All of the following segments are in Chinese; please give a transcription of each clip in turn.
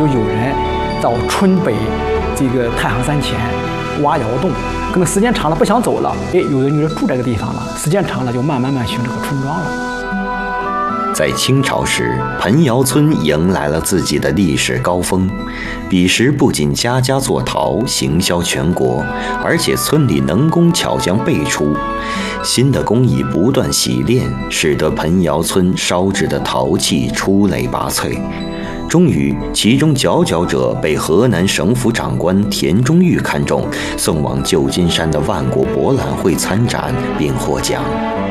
就有人到春北这个太行山前挖窑洞，可能时间长了不想走了，有的女人住这个地方了，时间长了就慢慢形成这个村庄了。 在清朝时，盆窑村迎来了自己的历史高峰。彼时不仅家家做陶，行销全国，而且村里能工巧匠辈出。新的工艺不断洗炼，使得盆窑村烧制的陶器出类拔萃。终于，其中佼佼者被河南省府长官田中玉看中，送往旧金山的万国博览会参展并获奖。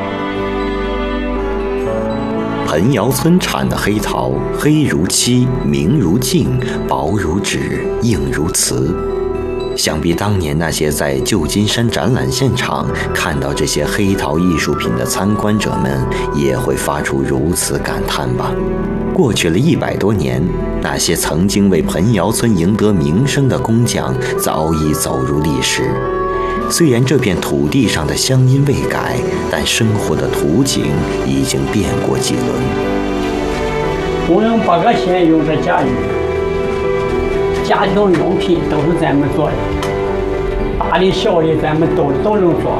盆窑村产的黑陶，黑如漆，明如镜，薄如纸，硬如瓷。想必当年那些在旧金山展览现场看到这些黑陶艺术品的参观者们，也会发出如此感叹吧。过去了100多年，那些曾经为盆窑村赢得名声的工匠，早已走入历史。虽然这片土地上的乡音未改，但生活的图景已经变过几轮。 我们8个县用这家具，家庭用品都是咱们做的，大的小的咱们都能做。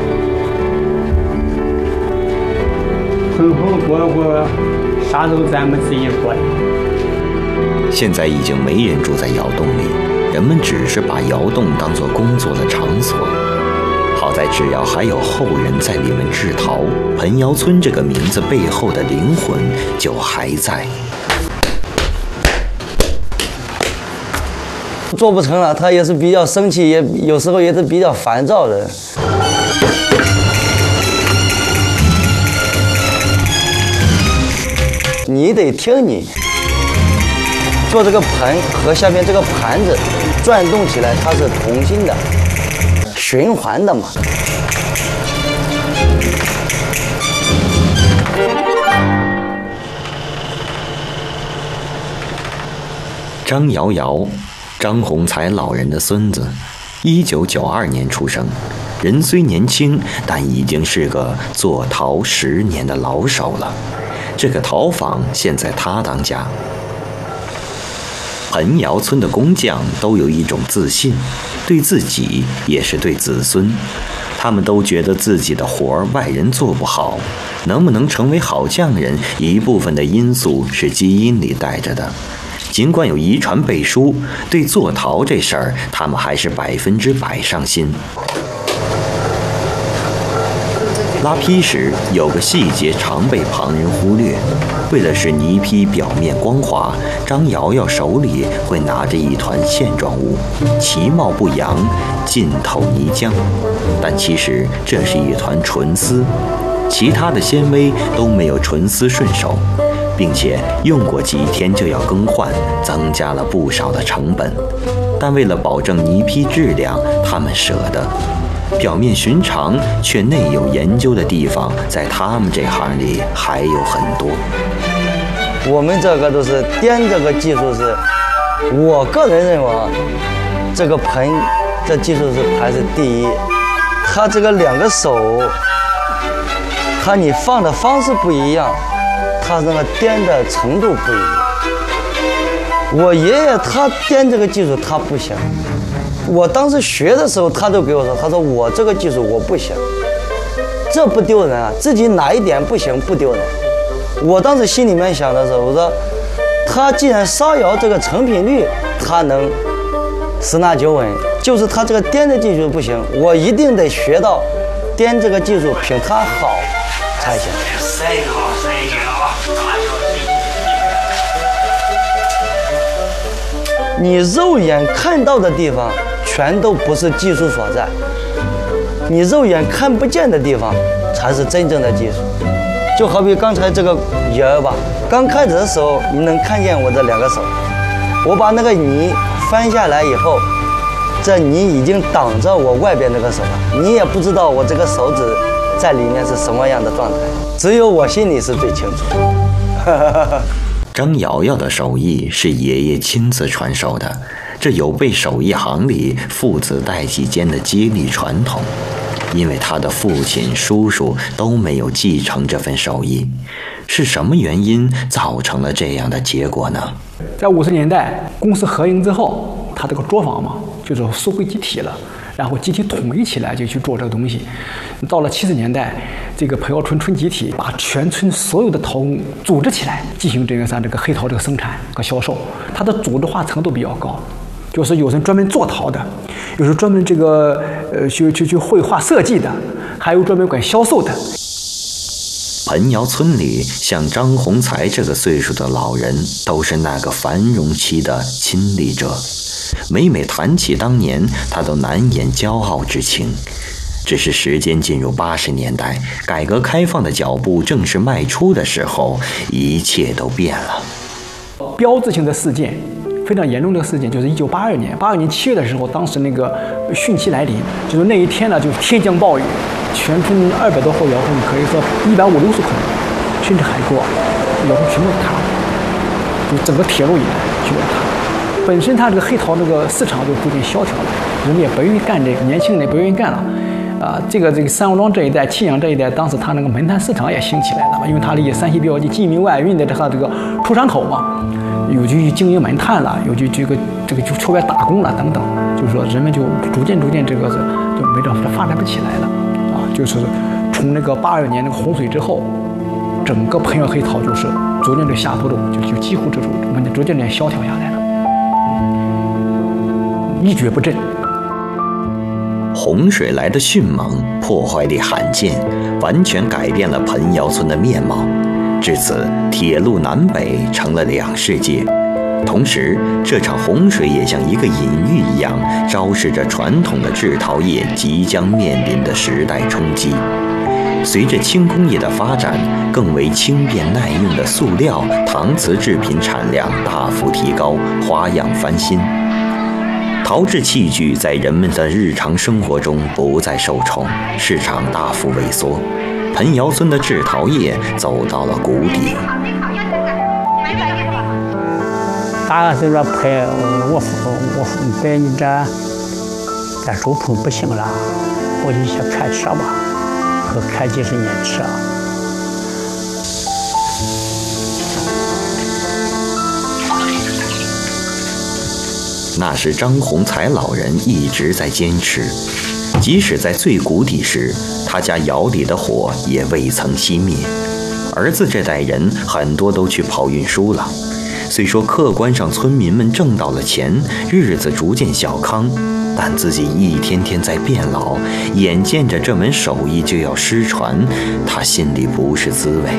盆盆锅锅啥都咱们自己做的。 现在已经没人住在窑洞里，人们只是把窑洞当作工作的场所。好在只要还有后人在里面制陶，盆窑村这个名字背后的灵魂就还在。 做不成了，他也是比较生气，也有时候也是比较烦躁的。你得听你做这个盆和下面这个盘子转动起来，它是同心的、循环的嘛。 张瑶瑶，张宏才老人的孙子，1992年出生，人虽年轻，但已经是个做陶10年的老手了。这个陶坊现在他当家。盆窑村的工匠都有一种自信，对自己也是对子孙。他们都觉得自己的活儿外人做不好，能不能成为好匠人，一部分的因素是基因里带着的。尽管有遗传背书，对做陶这事儿，他们还是100%上心。拉坯时有个细节常被旁人忽略，为了使泥坯表面光滑，张瑶瑶手里会拿着一团线状物，其貌不扬，浸透泥浆，但其实这是一团纯丝，其他的纤维都没有纯丝顺手，并且用过几天就要更换，增加了不少的成本。但为了保证泥坯质量，他们舍得。表面寻常却内有研究的地方，在他们这行里还有很多。 我们这个都是颠这个技术是，我个人认为啊，这个盆这技术是排是第一。它这个2个手，它你放的方式不一样，它那个颠的程度不一样。我爷爷他颠这个技术他不行。我当时学的时候，他都给我说，他说我这个技术我不行，这不丢人啊，自己哪一点不行不丢人。我当时心里面想的时候，我说他既然烧窑这个成品率他能10拿9稳，就是他这个颠的技术不行，我一定得学到颠这个技术比他好才行。你肉眼看到的地方全都不是技术所在，你肉眼看不见的地方才是真正的技术。就好比刚才这个窑吧，刚开始的时候你能看见我这2个手，我把那个泥翻下来以后，这泥已经挡着我外边这个手了，你也不知道我这个手指在里面是什么样的状态，只有我心里是最清楚的。 张瑶瑶的手艺是爷爷亲自传授的，这有悖手艺行里父子代际间的接力传统。 因为他的父亲、叔叔都没有继承这份手艺。是什么原因造成了这样的结果呢？ 在50年代公司合营之后，他这个作坊嘛，就是收回集体了，然后集体统一起来就去做这个东西。到了70年代，这个彭窑村村集体把全村所有的陶工组织起来，进行这个黑陶这个生产和销售。它的组织化程度比较高，就是有人专门做陶的，有人专门这个去绘画设计的，还有专门管销售的。 彭窑村里，像张宏才这个岁数的老人，都是那个繁荣期的亲历者。每每谈起当年，他都难掩骄傲之情。只是时间进入80年代，改革开放的脚步正式迈出的时候，一切都变了。 标志性的事件，非常严重的事件，就是1982年，82年7月的时候，当时那个汛期来临，就是那一天呢，就天降暴雨。全村200多户窑洞，可以说150-160口，甚至还多，窑洞全部塌了，就整个铁路以来全部塌了。本身它这个黑陶这个市场就逐渐萧条了，人们也不愿意干这个，年轻人也不愿意干了。这个三王庄这一带、沁阳这一带，当时它那个煤炭市场也兴起来了嘛，因为它离山西比较近，晋民外运的它这个出山口嘛，有去经营煤炭了，有去这个就出外打工了等等，就是说人们就逐渐这个就没这发展不起来了。就是从那个82年那个洪水之后，整个彭窑黑陶就是逐渐的下坡路，就几乎这种问题逐渐的萧条下来了，一蹶不振。 洪水来的迅猛，破坏力罕见，完全改变了彭窑村的面貌。至此，铁路南北成了两世界。同时，这场洪水也像一个隐喻一样，昭示着传统的制陶业即将面临的时代冲击。随着轻工业的发展，更为轻便耐用的塑料、搪瓷制品产量大幅提高，花样翻新。陶制器具在人们的日常生活中不再受宠，市场大幅萎缩，彭窑村的制陶业走到了谷底。 大概是说拍我白你这手碰不行了，我就想开车吧，和开几十年车。 那是张宏才老人一直在坚持，即使在最谷底时，他家窑里的火也未曾熄灭。儿子这代人很多都去跑运输了。虽说客观上村民们挣到了钱，日子逐渐小康，但自己一天天在变老，眼见着这门手艺就要失传，他心里不是滋味。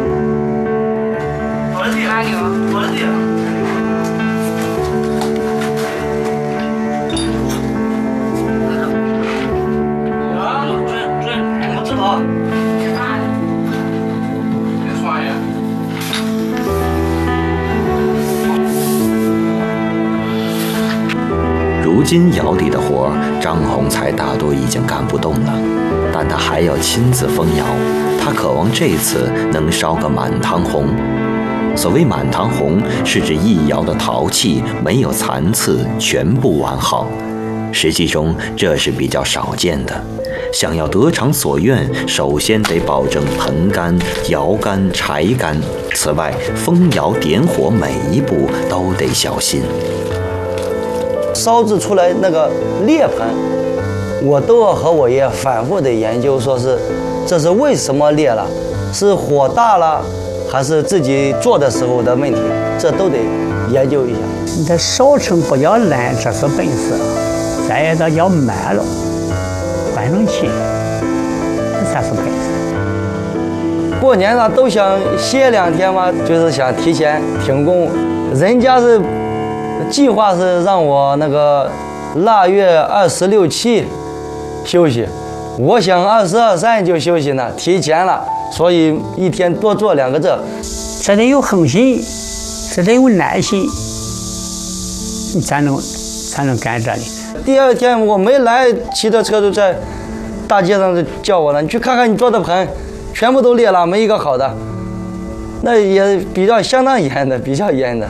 如今窑里的活，张宏才大多已经干不动了，但他还要亲自封窑。他渴望这次能烧个满堂红。所谓满堂红，是指一窑的陶器没有残次，全部完好。实际中这是比较少见的。想要得偿所愿，首先得保证盆干、窑干、柴干。此外，封窑点火每一步都得小心。 烧制出来那个裂盆，我都要和我爷反复的研究，说是这是为什么裂了，是火大了，还是自己做的时候的问题，这都得研究一下。 你这烧成不要烂，这是本事；再一个要慢了，观众气，这才是本事。 过年了都想歇2天嘛，就是想提前停工，人家是。计划是让我那个腊月26、7休息，我想22、23就休息呢，提前了，所以一天多做2个这。 这得有恒心，这得有耐心，你才能干这里。 第2天我没来，骑着车就在大街上就叫我了，你去看看你做的盆，全部都裂了，没一个好的。那也比较相当严的，比较严的。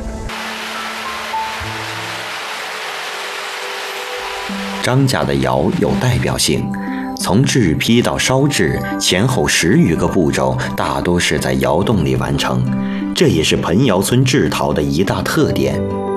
张家的窑有代表性， 从制坯到烧制，前后10余个步骤，大多是在窑洞里完成。这也是彭窑村制陶的一大特点。